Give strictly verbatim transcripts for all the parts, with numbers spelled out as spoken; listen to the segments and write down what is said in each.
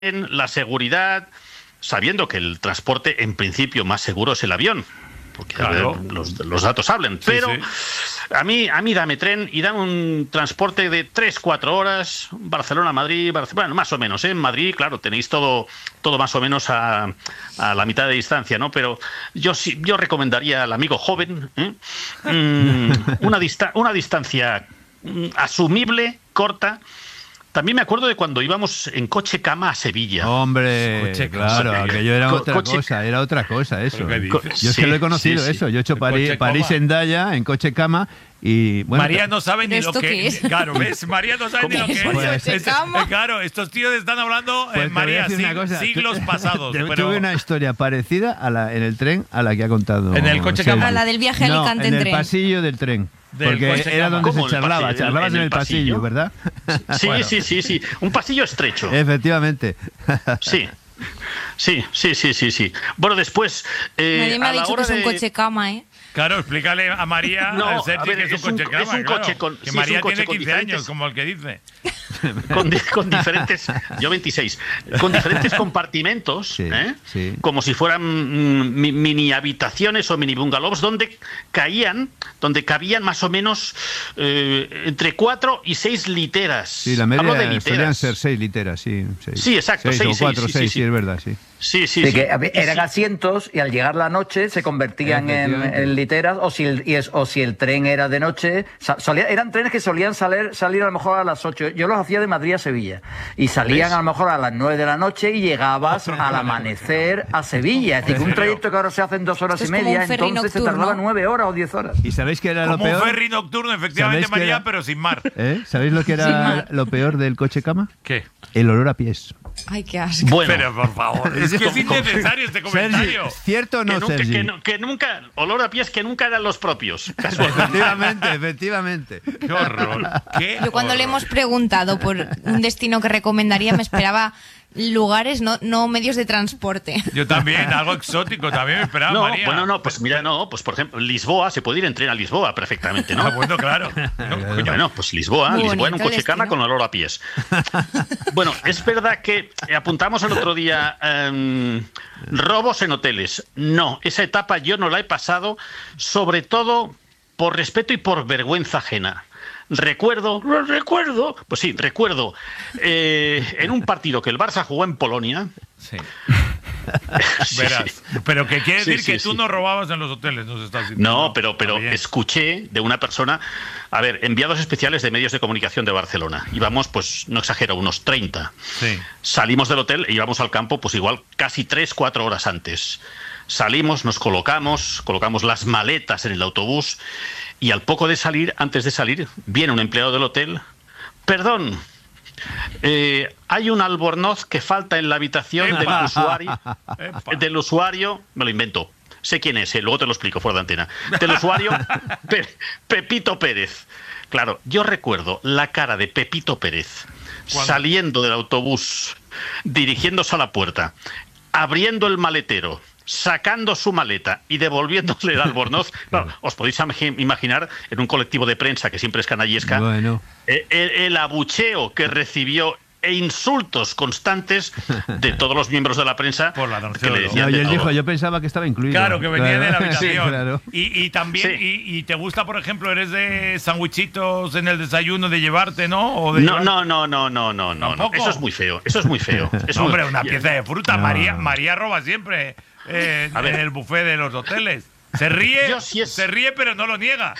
la seguridad, sabiendo que el transporte en principio más seguro es el avión, porque claro, los, los datos hablan, sí, pero sí. a mí a mí dame tren y dame un transporte de tres cuatro horas, Barcelona-Madrid, Barcelona, bueno, más o menos, ¿eh? En Madrid, claro, tenéis todo todo más o menos a, a la mitad de distancia, ¿no? Pero yo sí yo recomendaría al amigo joven, ¿eh? mm, una, dista una distancia mm, asumible, corta. También me acuerdo de cuando íbamos en coche cama a Sevilla. Hombre, coche, claro, aquello era Co otra coche... cosa, era otra cosa eso. Yo es sí, que lo he conocido sí, sí. eso, yo he hecho París, París en Daya, en coche cama. Y, bueno, María no sabe ni lo que es. Claro, ¿ves? María no sabe ni lo que es. Pues, es, es claro, estos tíos están hablando, pues eh, María, sig cosa, siglos tu, pasados. Tuve pero... una historia parecida a la, en el tren a la que ha contado. ¿En el coche cama? A la del viaje a no, Alicante en en el tren. pasillo del tren. Porque era donde se charlaba, pasillo, charlabas en el, en el pasillo, pasillo, ¿verdad? Sí, bueno. sí, sí, sí. Un pasillo estrecho. Efectivamente. Sí. Sí, sí, sí, sí, sí. Bueno, después... Eh, Nadie me ha dicho que es un de... coche cama, ¿eh? Claro, explícale a María, no, al Sergi, ver, que es, es un coche un, cama, es un claro. coche con, que sí, María un coche tiene quince diferentes... años, como el que dice. Con, con diferentes, yo veintiséis, con diferentes compartimentos, sí, ¿eh? sí. como si fueran mm, mini habitaciones o mini bungalows donde caían, donde cabían más o menos eh, entre cuatro y seis literas. Sí, la media solían ser seis literas, sí. Seis. Sí, exacto, seis, seis, o cuatro, seis, seis, sí, sí, es verdad, sí. Sí, sí, de sí. Que eran asientos y al llegar la noche se convertían en, en literas, o si, el, y es, o si el tren era de noche, solía, eran trenes que solían salir, salir a lo mejor a las ocho. Yo los hacía de Madrid a Sevilla y salían ¿ves? A lo mejor a las nueve de la noche y llegabas al amanecer a Sevilla. Es decir, un trayecto que ahora se hace en dos horas Esto y media, un entonces nocturno. se tardaba nueve horas o diez horas. ¿Y sabéis qué era como lo peor? Un ferry nocturno, efectivamente, María, era... pero sin mar. ¿Eh? ¿Sabéis lo que era lo peor del coche cama? ¿Qué? El olor a pies. Ay, qué asco. Bueno, pero por favor, es que es innecesario este comentario. Sergi, ¿cierto o no, que nunca, Sergi? Que, no, que nunca, olor a pies que nunca eran los propios. Efectivamente, efectivamente. Qué horror. ¿Qué Yo cuando horror. le hemos preguntado por un destino que recomendaría me esperaba lugares, no, no medios de transporte. Yo también, algo exótico, también me esperaba, no, María. Bueno, no, pues mira, no, pues por ejemplo, Lisboa, se puede ir en tren a Lisboa perfectamente, ¿no? Ah, bueno, claro. No, bueno, pues Lisboa, Muy Lisboa en un coche destino. cama con olor a pies. Bueno, es verdad que apuntamos el otro día um, robos en hoteles. No, esa etapa yo no la he pasado, sobre todo por respeto y por vergüenza ajena. Recuerdo, recuerdo, pues sí, recuerdo eh, en un partido que el Barça jugó en Polonia. Sí. sí, Verás, sí. pero que quiere decir sí, sí, que tú sí. no robabas en los hoteles, nos estás diciendo. No, pero, pero escuché de una persona, a ver, enviados especiales de medios de comunicación de Barcelona. Íbamos, pues, no exagero, unos treinta. Sí. Salimos del hotel e íbamos al campo, pues igual casi tres, cuatro horas antes. Salimos, nos colocamos, colocamos las maletas en el autobús y al poco de salir, antes de salir, viene un empleado del hotel. Perdón, eh, hay un albornoz que falta en la habitación del usuario, del usuario, me lo invento, sé quién es, eh, luego te lo explico fuera de antena, del usuario Pe Pepito Pérez. Claro, yo recuerdo la cara de Pepito Pérez ¿cuándo? Saliendo del autobús, dirigiéndose a la puerta, abriendo el maletero, sacando su maleta y devolviéndole el albornoz. Claro, os podéis imaginar en un colectivo de prensa que siempre es canallesca, bueno. el, el abucheo que recibió e insultos constantes de todos los miembros de la prensa por la que le decían no, y de él todo. dijo, yo pensaba que estaba incluido. Claro, que venía claro. de la habitación. Sí, claro. Y, y también, sí. y, y te gusta, por ejemplo, eres de sandwichitos en el desayuno de llevarte, ¿no? O de No, llevar... no, no, no, no, no, no, no. Eso es muy feo. Eso es muy feo. Es no, muy... hombre, una pieza de fruta. No. María, María roba siempre eh, en el buffet de los hoteles. Se ríe, Yo sí es... se ríe, pero no lo niega.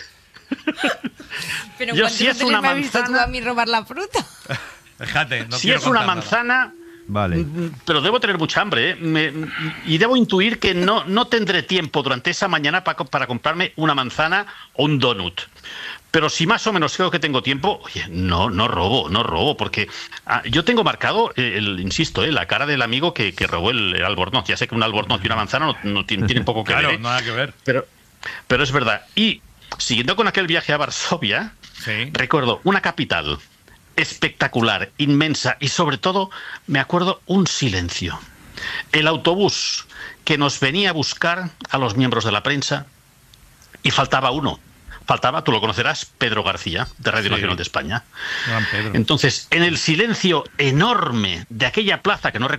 Pero Yo ¿cuántos sí es hoteles una me has visto tú manzana... a mí robar la fruta? Fíjate, no si quiero es una contar manzana... nada. Vale. Pero debo tener mucha hambre, ¿eh? Me, y debo intuir que no, no tendré tiempo durante esa mañana para, para comprarme una manzana o un donut. Pero si más o menos creo que tengo tiempo, oye, no, no robo, no robo, porque ah, yo tengo marcado, el, el, insisto, eh, la cara del amigo que, que robó el, el albornoz. Ya sé que un albornoz y una manzana no, no tienen, tienen poco que claro, ver. ¿eh? Nada que ver. Pero, pero es verdad. Y siguiendo con aquel viaje a Varsovia, sí. Recuerdo una capital espectacular, inmensa, y sobre todo me acuerdo un silencio. El autobús que nos venía a buscar a los miembros de la prensa y faltaba uno. faltaba, tú lo conocerás, Pedro García, de Radio sí. Nacional de España. Gran Pedro. Entonces, en el silencio enorme de aquella plaza, que no